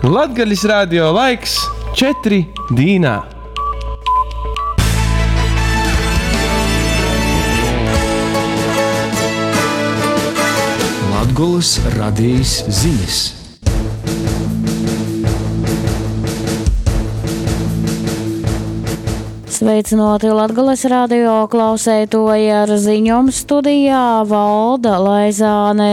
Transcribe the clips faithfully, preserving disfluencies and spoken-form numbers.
Latgaļas radio laiks četri dīnā. Latgolas radījis ziņas. Sveicināti Latgolas radio klausētoji ar ziņom studijā Valda Laizāne.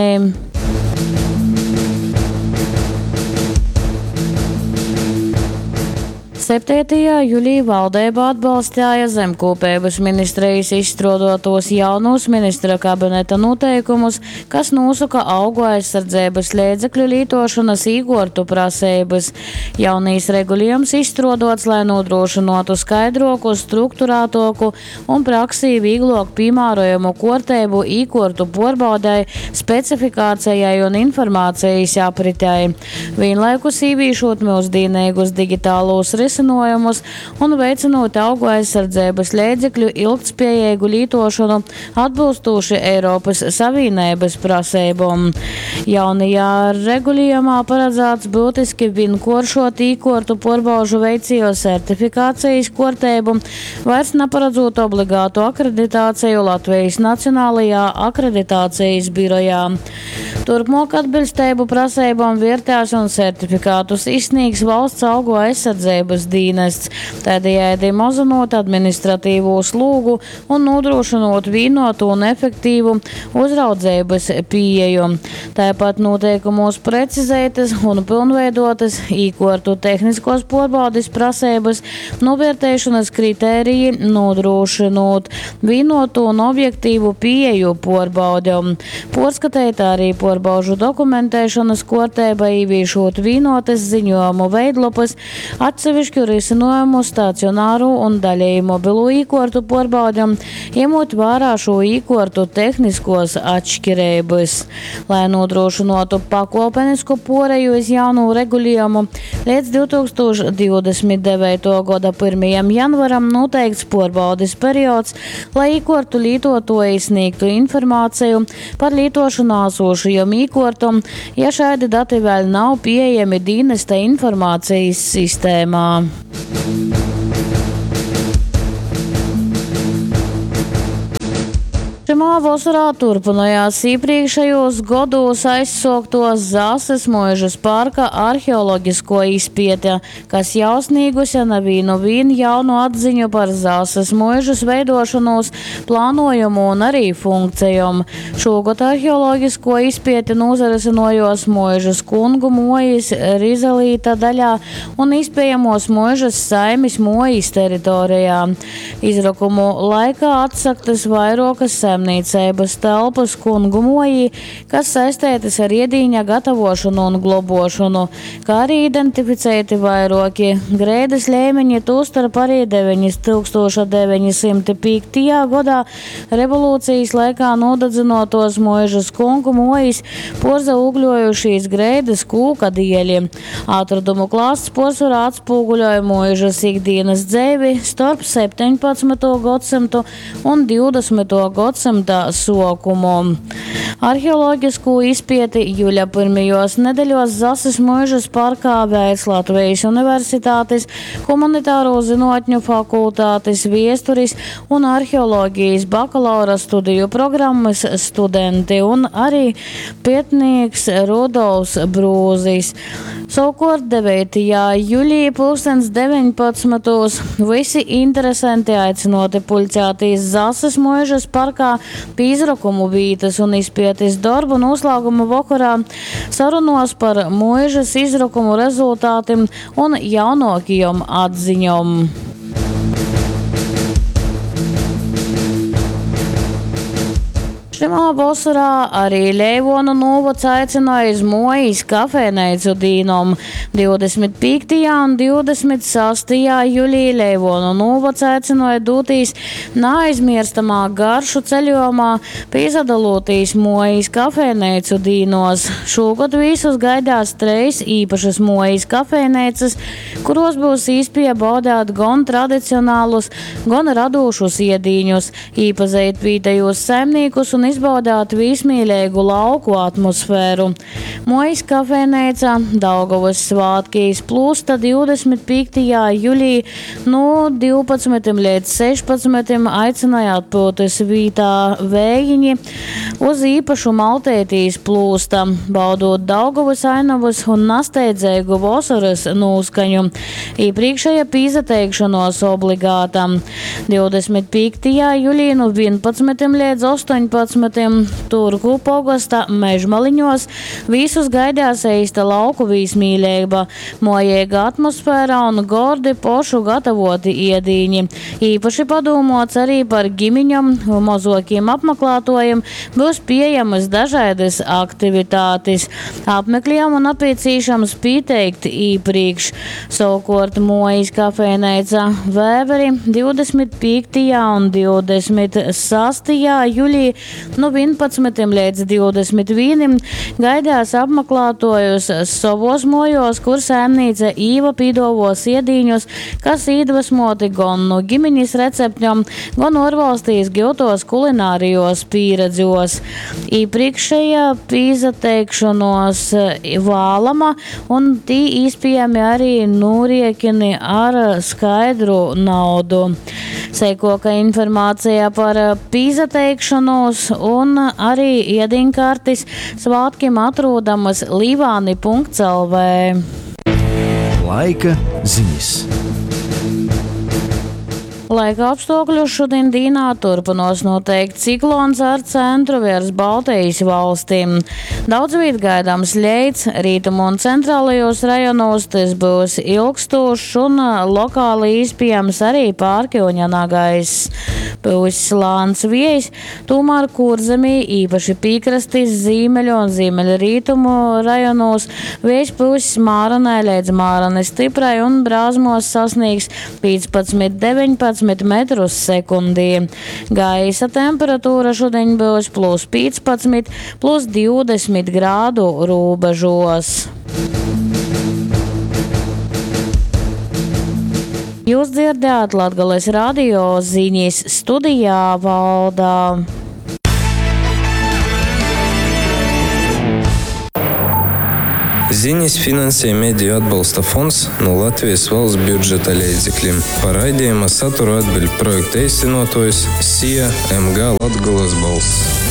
septītajā jūlijā valdība atbalstīja zemkopības ministrijas izstrādātos jaunus ministra kabineta noteikumus, kas nosaka augu aizsardzības līdzekļu lietošanas īgortu prasības. Jaunīs regulējums izstrādāts, lai nodrošinātu skaidroku, strukturētāku un praksī vieglāk piemērojamu kārtību īgortu pārbaudei, specifikācijai un informācijas apritei. Vienlaikus ieviešot mūsdienīgus digitālos risinājumus un veicinot augu aizsardzības līdzekļu ilgtspējīgu lietošanu atbilstoši Eiropas Savienības prasībām. Jaunajā regulējumā paredzēts būtiski vienkāršot īgortu pārbaužu veicēju certifikācijas kārtību, vairs neparedzot obligātu akreditāciju Latvijas Nacionālajā akreditācijas birojā. Turpmāk atbilstību prasībām vērtēs un certifikātus izsniegs valsts augu aizsardzības dienests, tādējādi mazinot administratīvo slogu un nodrošinot vienotu un efektīvu uzraudzības pieeju. Tāpat noteikumos precizētas un pilnveidotas īgortu tehniskos pārbaudes prasības, novērtēšanas kritēriji, nodrošinot vienotu un objektīvu pieeju pārbaudēm. Pārskatīt arī pārbaužu dokumentēšanas kārtība, ieviešot vienotas ziņojumu veidlapas, atsevišķu risinājumu stacionāru un daļēji mobilo īgortu pārbaudēm, ņemot vērā šo īgortu tehniskos atšķirības. Lai nodrošinātu pakāpenisku pāreju uz jaunu regulējumu, līdz divi tūkstoši divdesmit devītā gada pirmajam janvaram noteikts pārbaudes periods, lai īgortu lietotāji sniegtu informāciju par lietošanā esošajam īgortam, ja šādi dati vēl nav pieejami dienesta informācijas sistēmā. Šimā vasarā turpinājās iepriekšējos gados aizsāktos Zāses Muižas parka arheoloģisko izpēte, kas jau sniegusi nevienu vienu jaunu atziņu par Zāses Muižas veidošanos, plānojumu un arī funkcijām. Šogad arheoloģisko izpēte nozarasinājos Muižas kungu mojas Rizelīta daļā un iespējamos Muižas saimes mojas teritorijā. Izrakumu laikā atsaktas vairākas saimniecības telpas kungu mojī, kas saistītas ar iedīņa gatavošanu un globošanu, kā arī identificēti vairāki grēdas līmeņi, tostarp arī tūkstoš deviņi simti piektajā gadā revolūcijas laikā nodedzinotos Muižas kungu mojas porzaugļojušīs grēdas kūka dieļi. Atradumu klāsts porcelāna atspūguļoja Muižas ikdienas dzīvi starp septiņpadsmito gadsimtu un divdesmito gadsimta sokumu. Arheoloģisko izpēti jūļa pirmajos nedēļos Zāses Muižas parkā veids Latvijas Universitātes, Humanitāro zinātņu fakultātes, Viesturis un arheoloģijas bakalaura studiju programmas studenti un arī pētnieks Rudolfs Brūzis. Savukārt devītajā jūlijā pulkstens deviņpadsmitos visi interesanti aicinoti pulcēties Zāses Muižas parkā pie izrakumu vītas un izpētes darbu noslēguma vakarā sarunos par Muižas izrakumu rezultātiem un jaunākajām atziņām. Šimā vasarā arī Leivona novads aicināja uz mojas kafejnīcu dīnom. divdesmit piektajā un divdesmit sestajā jūlijā Leivona novads aicināja doties neaizmirstamā garšu ceļojumā piesadalotīs mojas kafejnīcu dīnos. Šogad visus gaidās treis īpašas mojas kafejnīcas, kuros būs īspēja baudēt gan tradicionālus, gan radošus iedīņus, īpazīt vietējos saimniekus un izbaudīt vismīļīgu lauku atmosfēru. Mojas kafejnīca Daugavas svātkīs plūsta divdesmit piektajā jūlijā no divpadsmitim līdz sešpadsmitim aicināja atpūtas vītā vējiņi uz īpašu maltētīs plūsta, baudot Daugavas ainavas un nasteidzēgu vasaras nūskaņu. Iepriekšēja pīzateikšanos obligāta. divdesmit piektajā jūlijā no vienpadsmitim līdz astoņpadsmitim Turku pogasta Mežmaliņos visus gaidās eista lauku vīsmīļība, mojēga atmosfēra un gordi pošu gatavoti iedīņi. Īpaši padomāts arī par ģimeņam, mozokiem apmeklētojiem būs pieejamas dažādas aktivitātes. Apmeklējam un apiecīšams pieteikt īpriekš. Savukārt Mojas kafejnīca Vēveri divdesmit piektajā un divdesmit sastajā jūlijā no vienpadsmitim līdz divdesmit vienam gaidās apmeklētojus savos mojos, kur saimnīca Īva pīdovos iedīņus, kas iedvesmoti gan no ģimeņas receptņom, gan ārvalstīs gūtos kulinārijos pieredzos. Iepriekšējā pīzateikšanos vālama un tī īspējami arī nūriekini ar skaidru naudu. Sekoka informācija par pīzateikšanos un arī iedīņkartis svātkiem atrodamas livāni punkts el vē. Laika ziņas. Laika apstākļus šodien dienā turpinās noteikti ciklons ar centru virs Baltijas valstīm. Daudz viet gaidāms ļeids, rītumu un centrālajos rajonos tas būs ilgstošs un lokāli īspējams arī pārkilņanā gaiss. Būs slāns viejs, tomēr Kurzemī īpaši piekrastis zīmeļu un zīmeļu rītumu rajonos vējs būs smāranai līdz māranai stiprai un brāzmos sasniegs piecpadsmit deviņpadsmit metrus sekundī. Gaisa temperatūra šodien būs plus piecpadsmit, plus divdesmit grādu robežos. Jūs dzirdējāt Latgales radio ziņas, studijā Valdā. Ziņas finansē Mediju atbalsta fonds no Latvijas valsts budžeta līdzekļiem. Par raidījuma saturu atbild projekta īstenotājs S I A M G Latgales balss.